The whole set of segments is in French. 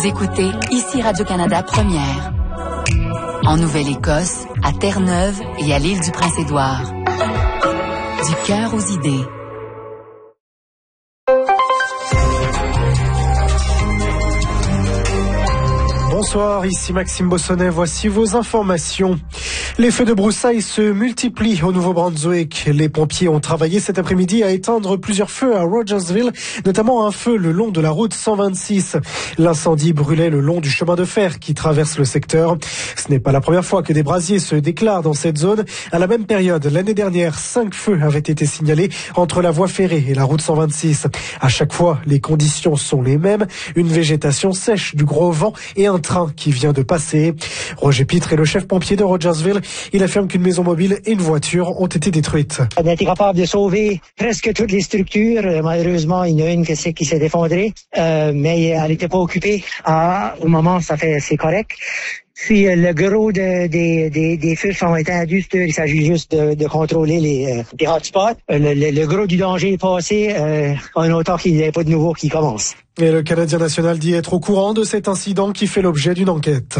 Vous écoutez ici Radio-Canada Première. En Nouvelle-Écosse, à Terre-Neuve et à l'île du Prince-Édouard. Du cœur aux idées. Bonsoir, ici Maxime Bossonnet, voici vos informations. Les feux de broussailles se multiplient au Nouveau-Brunswick. Les pompiers ont travaillé cet après-midi à éteindre plusieurs feux à Rogersville, notamment un feu le long de la route 126. L'incendie brûlait le long du chemin de fer qui traverse le secteur. Ce n'est pas la première fois que des brasiers se déclarent dans cette zone. À la même période, l'année dernière, 5 feux avaient été signalés entre la voie ferrée et la route 126. À chaque fois, les conditions sont les mêmes. Une végétation sèche, du gros vent et un train qui vient de passer. Roger Pitre est le chef pompier de Rogersville. Il affirme qu'une maison mobile et une voiture ont été détruites. On a été capable de sauver presque toutes les structures. Malheureusement, il y en a une qui s'est effondrée, mais elle n'était pas occupée. Au moment, c'est correct. Puis le gros des feux sont étendus. Il s'agit juste de contrôler les hotspots. Le gros du danger est passé. On entend qu'il n'y a pas de nouveau qui commence. Et le Canadien national dit être au courant de cet incident qui fait l'objet d'une enquête.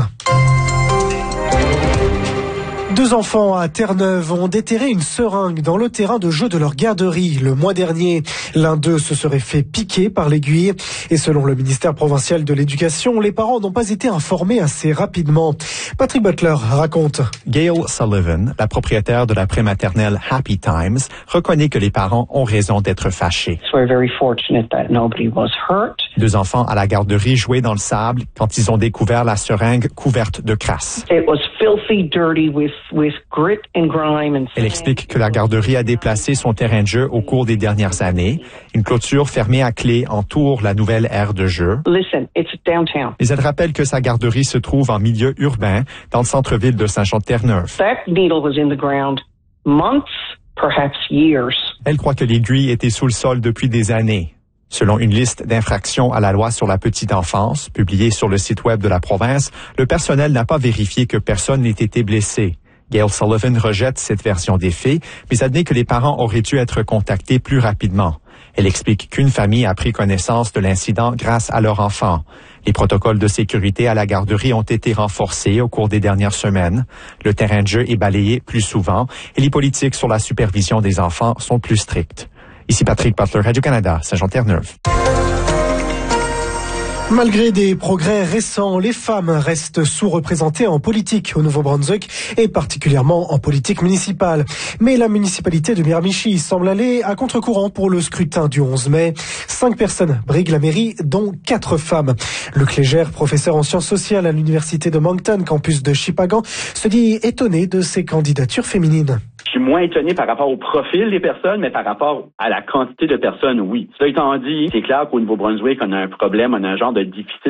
2 enfants à Terre-Neuve ont déterré une seringue dans le terrain de jeu de leur garderie le mois dernier. L'un d'eux se serait fait piquer par l'aiguille. Et selon le ministère provincial de l'Éducation, les parents n'ont pas été informés assez rapidement. Patrick Butler raconte. Gail Sullivan, la propriétaire de la prématernelle Happy Times, reconnaît que les parents ont raison d'être fâchés. 2 enfants à la garderie jouaient dans le sable quand ils ont découvert la seringue couverte de crasse. Elle explique que la garderie a déplacé son terrain de jeu au cours des dernières années. Une clôture fermée à clé entoure la nouvelle aire de jeu. Mais elle rappelle que sa garderie se trouve en milieu urbain, dans le centre-ville de Saint-Jean-de-Terre-Neuve. Elle croit que l'aiguille était sous le sol depuis des années. Selon une liste d'infractions à la loi sur la petite enfance, publiée sur le site web de la province, le personnel n'a pas vérifié que personne n'ait été blessé. Gail Sullivan rejette cette version des faits, mais admet que les parents auraient dû être contactés plus rapidement. Elle explique qu'une famille a pris connaissance de l'incident grâce à leur enfant. Les protocoles de sécurité à la garderie ont été renforcés au cours des dernières semaines. Le terrain de jeu est balayé plus souvent et les politiques sur la supervision des enfants sont plus strictes. Ici Patrick Butler, Radio-Canada, Saint-Jean-Terre-Neuve. Malgré des progrès récents, les femmes restent sous-représentées en politique au Nouveau-Brunswick et particulièrement en politique municipale. Mais la municipalité de Miramichi semble aller à contre-courant pour le scrutin du 11 mai. 5 personnes briguent la mairie, dont 4 femmes. Luc Légère, professeur en sciences sociales à l'université de Moncton, campus de Shippagan, se dit étonné de ces candidatures féminines. Je suis moins étonné par rapport au profil des personnes, mais par rapport à la quantité de personnes, oui. Cela étant dit, c'est clair qu'au Nouveau-Brunswick, on a un problème, on a un genre de déficit